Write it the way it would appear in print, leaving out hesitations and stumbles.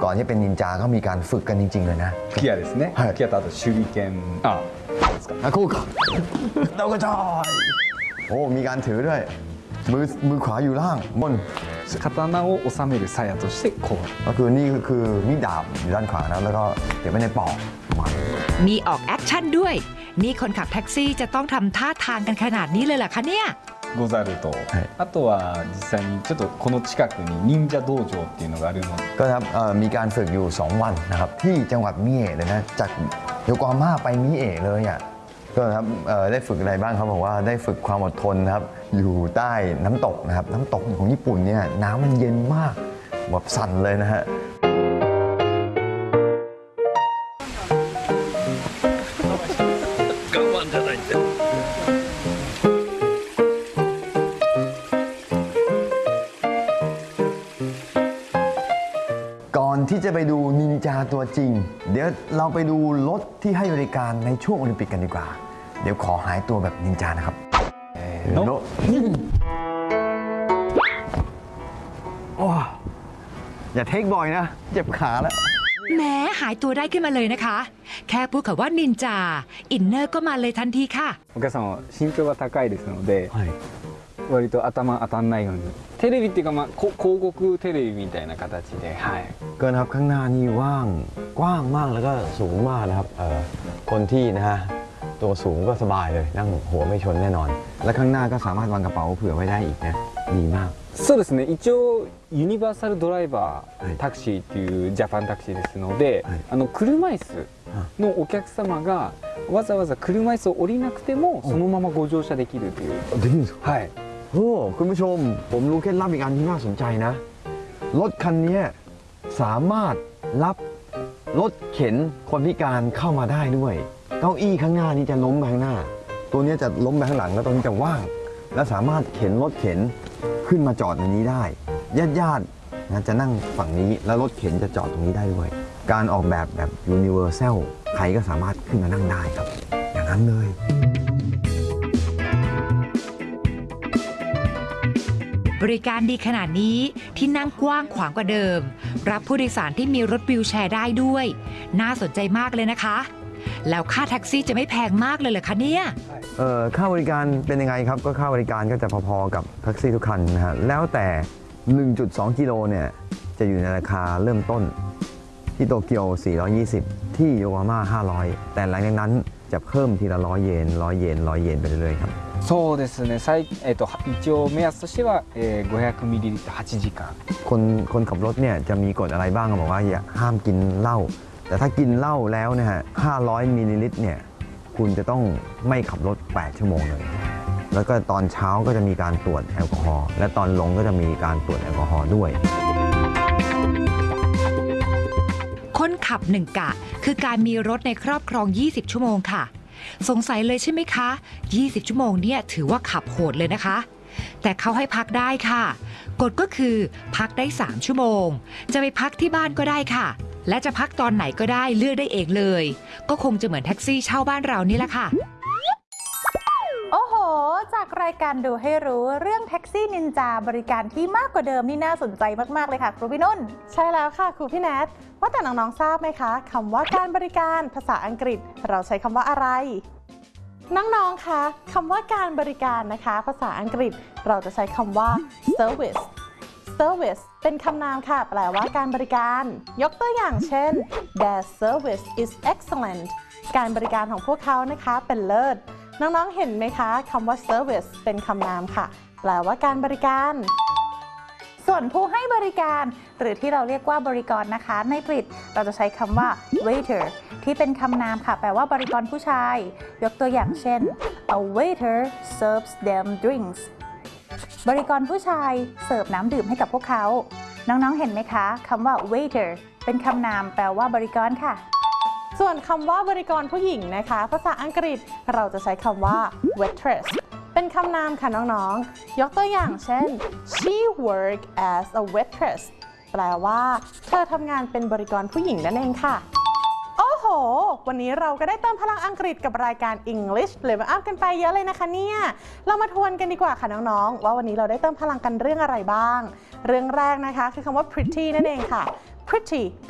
ก่อนที่เป็นนินจาก็มีการฝึกกันจริงๆเลยนะ吹き矢ですね。吹き矢とあと手裏剣。ですか。 คู่กันเราก็จอยโอ้มีการถือด้วยมือขวาอยู่ล่างบน刀を収める鞘としてこう。 ก็คือนี่คือมีดดาบอยู่ด้านขวานะแล้วก็เก็บไว้ในปอกมีออกแอคชั่นด้วยนี่คนขับแท็กซี่จะต้องทำท่าทางกันขนาดนี้เลยเหรอคะเนี่ยござると、あとは実際にちょっとこの近くに忍者道場っていうのがあるのでก็ครับมีการฝึกอยู่2วันนะครับที่จังหวัดมิเอะเลยนะจากโยโกฮาม่าไปมิเอะเลยอ่ะก็ครับได้ฝึกอะไรบ้างครับบอกว่าได้ฝึกความอดทนนะครับอยู่ใต้น้ำตกนะครับน้ำตกของญี่ปุ่นเนี่ยน้ำมันเย็นมากแบบสั่นเลยนะฮะก่อนที่จะไปดูนินจาตัวจริงเดี๋ยวเราไปดูรถที่ให้บริการในช่วงโอลิมปิกกันดีกว่าเดี๋ยวขอหายตัวแบบนินจานะครับโน้อย่าเทคบ่อยนะเจ็บขาแล้วแม้หายตัวได้ขึ้นมาเลยนะคะแค่พูดคำว่านินจาอินเนอร์ก็มาเลยทันทีค่ะお客さんは身長が高いですので、割と頭当たんないようにテレビっていうか広告テレビみたいな形で、 เกินครับข้างหน้านี่ว่างกว้างมากแล้วก็สูงมากนะครับคนที่นะฮะตัวสูงก็สบายเลยนั่งหัวไม่ชนแน่นอนและข้างหน้าก็สามารถวางกระเป๋าเผื่อไว้ได้อีกนะดีมากそうですね一応ユニバーサルドライバータクシーっていうジャパンタクシーですので、車椅子のお客様がわざわざ車椅子を降りなくてもそのままご乗車できるというできるんですかはいโอ้คุณผู้ชมผมรู้เคล็ดลับอีกอันที่น่าสนใจนะรถคันนี้สามารถรับรถเข็นคนพิการเข้ามาได้ด้วยเก้าอี้ข้างหน้านี้จะล้มไปข้างหน้าตัวนี้จะล้มไปข้างหลังแล้วตรงนี้จะว่างและสามารถเข็นรถเข็นขึ้นมาจอดในนี้ได้ญาตินะจะนั่งฝั่งนี้แล้วรถเข็นจะจอดตรงนี้ได้ด้วยการออกแบบยูนิเวอร์แซลใครก็สามารถขึ้นมานั่งได้ครับอย่างนั้นเลยบริการดีขนาดนี้ที่นั่งกว้างขวางกว่าเดิมรับผู้โดยสารที่มีรถวีลแชร์ได้ด้วยน่าสนใจมากเลยนะคะแล้วค่าแท็กซี่จะไม่แพงมากเลยเหรอคะเนี่ยค่าบริการเป็นยังไงครับก็ค่าบริการก็จะพอๆกับแท็กซี่ทุกคันนะฮะแล้วแต่ 1.2 กิโลเนี่ยจะอยู่ในราคาเริ่มต้นที่โตเกียว420ที่โยโกฮาม่า500แต่หลังจากนั้นจะเพิ่มทีละ100 เยน100 เยน100 เยนไปเรื่อยๆครับそうですね一応目安としては500ミリリットル8時間คนขับรถเนี่ยจะมีกฎอะไรบ้างบอกว่าอย่าห้ามกินเหล้าแต่ถ้ากินเหล้าแล้วนะฮะ500มิลลิลิตรเนี่ยคุณจะต้องไม่ขับรถ8ชั่วโมงเลยแล้วก็ตอนเช้าก็จะมีการตรวจแอลกอฮอล์และตอนลงก็จะมีการตรวจแอลกอฮอล์ด้วยคนขับ1 กะคือการมีรถในครอบครอง20 ชั่วโมงค่ะสงสัยเลยใช่ไหมคะ20 ชั่วโมงเนี่ยถือว่าขับโหดเลยนะคะแต่เขาให้พักได้ค่ะกฎก็คือพักได้3 ชั่วโมงจะไปพักที่บ้านก็ได้ค่ะและจะพักตอนไหนก็ได้เลือกได้เองเลยก็คงจะเหมือนแท็กซี่เช่าบ้านเรานี่แหละค่ะโอ้โหจากรายการดูให้รู้เรื่องแท็กซี่นินจาบริการที่มากกว่าเดิมนี่น่าสนใจมากๆเลยค่ะครูพี่นุ่นใช่แล้วค่ะครูพี่แนทว่าแต่น้องๆทราบไหมคะคำว่าการบริการภาษาอังกฤษเราใช้คำว่าอะไรน้องๆคะคำว่าการบริการนะคะภาษาอังกฤษเราจะใช้คำว่า service เป็นคำนามค่ะแปลว่าการบริการยกตัวอย่างเช่น Their service is excellent การบริการของพวกเขานะคะเป็นเลิศน้องๆเห็นไหมคะคำว่า service เป็นคำนามค่ะแปลว่าการบริการส่วนผู้ให้บริการหรือที่เราเรียกว่าบริกรนะคะในอังกฤษเราจะใช้คำว่า waiter ที่เป็นคำนามค่ะแปลว่าบริกรผู้ชายยกตัวอย่างเช่น a waiter serves them drinks บริกรผู้ชายเสิร์ฟน้ำดื่มให้กับพวกเขาน้องๆเห็นไหมคะคำว่า waiter เป็นคำนามแปลว่าบริกรค่ะส่วนคำว่าบริกรผู้หญิงนะคะภาษาอังกฤษเราจะใช้คำว่า waitress เป็นคำนามค่ะน้องๆยกตัวอย่างเช่น she worked as a waitress แปลว่าเธอทำงานเป็นบริกรผู้หญิงนั่นเองค่ะโอ้โหวันนี้เราก็ได้เติมพลังอังกฤษกับรายการ English Level Up กันไปเยอะเลยนะคะเนี่ยเรามาทวนกันดีกว่าค่ะน้องๆว่าวันนี้เราได้เติมพลังกันเรื่องอะไรบ้างเรื่องแรกนะคะคือคำว่า pretty นั่นเองค่ะ pretty